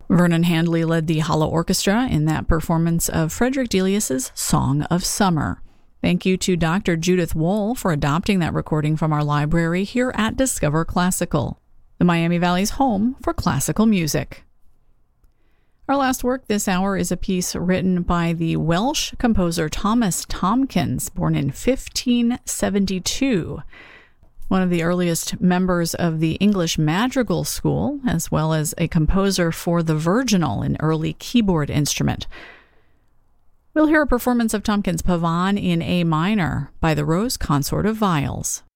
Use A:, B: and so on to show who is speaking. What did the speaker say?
A: Vernon Handley led the Hollow Orchestra in that performance of Frederick Delius's Song of Summer. Thank you to Dr. Judith Wohl for adopting that recording from our library here at Discover Classical, the Miami Valley's home for classical music. Our last work this hour is a piece written by the Welsh composer Thomas Tomkins, born in 1572. One of the earliest members of the English Madrigal School, as well as a composer for the virginal, an early keyboard instrument. We'll hear a performance of Tomkins' Pavane in A minor by the Rose Consort of Viols.